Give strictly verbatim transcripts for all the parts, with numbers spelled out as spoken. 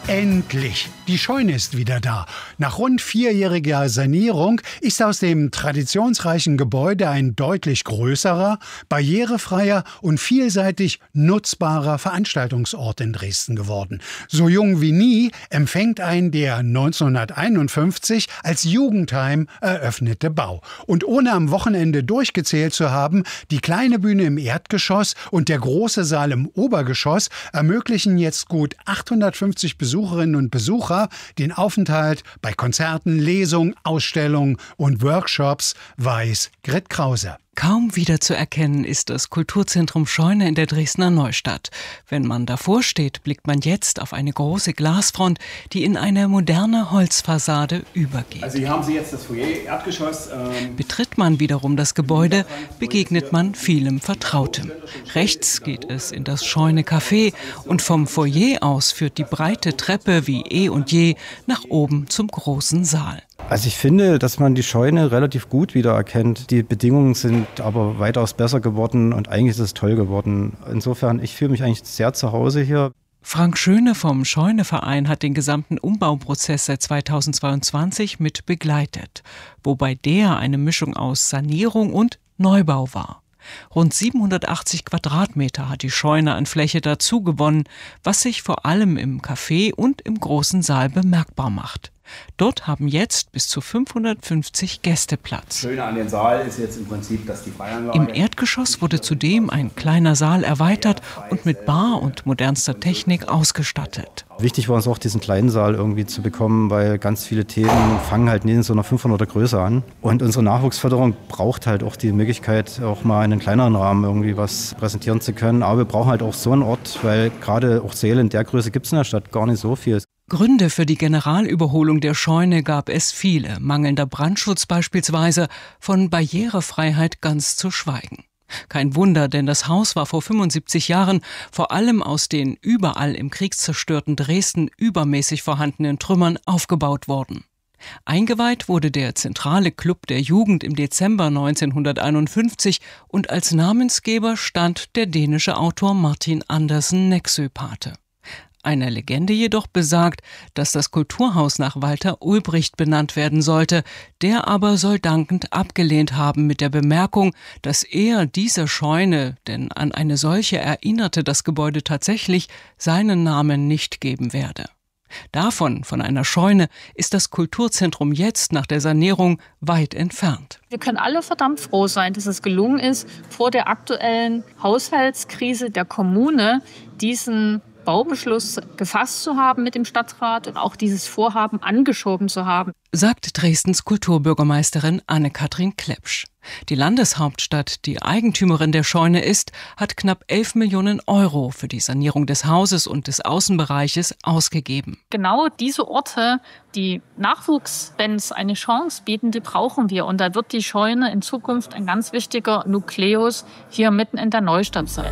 Endlich! Die Scheune ist wieder da. Nach rund vierjähriger Sanierung ist aus dem traditionsreichen Gebäude ein deutlich größerer, barrierefreier und vielseitig nutzbarer Veranstaltungsort in Dresden geworden. So jung wie nie empfängt ein der neunzehnhunderteinundfünfzig als Jugendheim eröffnete Bau. Und ohne am Wochenende durchgezählt zu haben, die kleine Bühne im Erdgeschoss und der große Saal im Obergeschoss ermöglichen jetzt gut achthundertfünfzig Besucherinnen und Besucher den Aufenthalt bei Konzerten, Lesungen, Ausstellungen und Workshops, weiß Grit Krause. Kaum wiederzuerkennen ist das Kulturzentrum Scheune in der Dresdner Neustadt. Wenn man davor steht, blickt man jetzt auf eine große Glasfront, die in eine moderne Holzfassade übergeht. Also hier haben Sie jetzt das Foyer, Erdgeschoss. Ähm Betritt man wiederum das Gebäude, begegnet man vielem Vertrautem. Rechts geht es in das Scheune-Café und vom Foyer aus führt die breite Treppe wie eh und je nach oben zum großen Saal. Also ich finde, dass man die Scheune relativ gut wiedererkennt. Die Bedingungen sind aber weitaus besser geworden und eigentlich ist es toll geworden. Insofern, ich fühle mich eigentlich sehr zu Hause hier. Frank Schöne vom Scheune-Verein hat den gesamten Umbauprozess seit zweitausendzweiundzwanzig mit begleitet, wobei der eine Mischung aus Sanierung und Neubau war. Rund siebenhundertachtzig Quadratmeter hat die Scheune an Fläche dazu gewonnen, was sich vor allem im Café und im großen Saal bemerkbar macht. Dort haben jetzt bis zu fünfhundertfünfzig Gäste Platz. Das Schöne an dem Saal ist jetzt im Prinzip, dass die Freianlage... Im Erdgeschoss wurde zudem ein kleiner Saal erweitert und mit Bar und modernster Technik ausgestattet. Wichtig war uns auch, diesen kleinen Saal irgendwie zu bekommen, weil ganz viele Themen fangen halt nicht in so einer fünfhunderter Größe an. Und unsere Nachwuchsförderung braucht halt auch die Möglichkeit, auch mal in einem kleineren Rahmen irgendwie was präsentieren zu können. Aber wir brauchen halt auch so einen Ort, weil gerade auch Säle in der Größe gibt es in der Stadt gar nicht so viel. Gründe für die Generalüberholung der Scheune gab es viele, mangelnder Brandschutz beispielsweise, von Barrierefreiheit ganz zu schweigen. Kein Wunder, denn das Haus war vor fünfundsiebzig Jahren vor allem aus den überall im kriegszerstörten Dresden übermäßig vorhandenen Trümmern aufgebaut worden. Eingeweiht wurde der zentrale Club der Jugend im Dezember neunzehnhunderteinundfünfzig und als Namensgeber stand der dänische Autor Martin Andersen Nexø Pate. Eine Legende jedoch besagt, dass das Kulturhaus nach Walter Ulbricht benannt werden sollte. Der aber soll dankend abgelehnt haben mit der Bemerkung, dass er diese Scheune, denn an eine solche erinnerte das Gebäude tatsächlich, seinen Namen nicht geben werde. Davon, von einer Scheune, ist das Kulturzentrum jetzt nach der Sanierung weit entfernt. Wir können alle verdammt froh sein, dass es gelungen ist, vor der aktuellen Haushaltskrise der Kommune diesen Baubeschluss gefasst zu haben mit dem Stadtrat und auch dieses Vorhaben angeschoben zu haben, sagt Dresdens Kulturbürgermeisterin Anne-Kathrin Klepsch. Die Landeshauptstadt, die Eigentümerin der Scheune ist, hat knapp elf Millionen Euro für die Sanierung des Hauses und des Außenbereiches ausgegeben. Genau diese Orte, die Nachwuchsbands eine Chance bieten, die brauchen wir. Und da wird die Scheune in Zukunft ein ganz wichtiger Nukleus hier mitten in der Neustadt sein.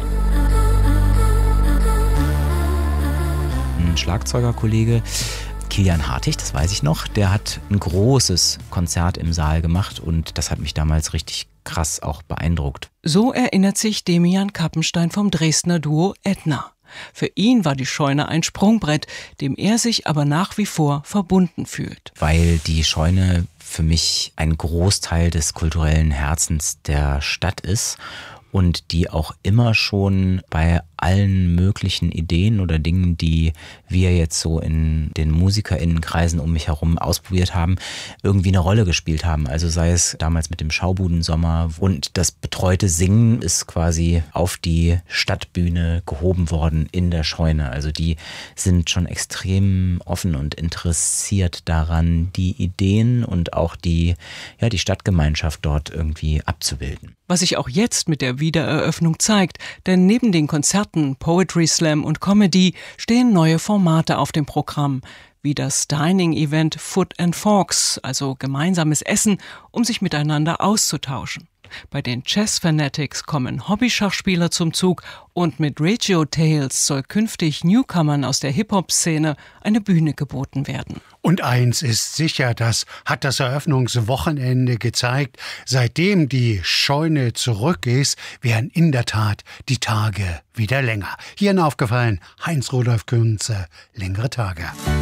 Ein Schlagzeugerkollege, Kilian Hartig, das weiß ich noch, der hat ein großes Konzert im Saal gemacht und das hat mich damals richtig krass auch beeindruckt. So erinnert sich Demian Kappenstein vom Dresdner Duo Edna. Für ihn war die Scheune ein Sprungbrett, dem er sich aber nach wie vor verbunden fühlt. Weil die Scheune für mich ein Großteil des kulturellen Herzens der Stadt ist und die auch immer schon bei allen möglichen Ideen oder Dingen, die wir jetzt so in den MusikerInnenkreisen um mich herum ausprobiert haben, irgendwie eine Rolle gespielt haben. Also sei es damals mit dem Schaubudensommer und das betreute Singen ist quasi auf die Stadtbühne gehoben worden in der Scheune. Also die sind schon extrem offen und interessiert daran, die Ideen und auch die, ja, die Stadtgemeinschaft dort irgendwie abzubilden. Was sich auch jetzt mit der Wiedereröffnung zeigt, denn neben den Konzerten, Poetry Slam und Comedy stehen neue Formate auf dem Programm, wie das Dining-Event Food and Forks, also gemeinsames Essen, um sich miteinander auszutauschen. Bei den Chess Fanatics kommen Hobbyschachspieler zum Zug und mit Reggio Tales soll künftig Newcomern aus der Hip-Hop-Szene eine Bühne geboten werden. Und eins ist sicher, das hat das Eröffnungswochenende gezeigt. Seitdem die Scheune zurück ist, werden in der Tat die Tage wieder länger. Hierhin aufgefallen, Heinz Rudolf Künze, längere Tage.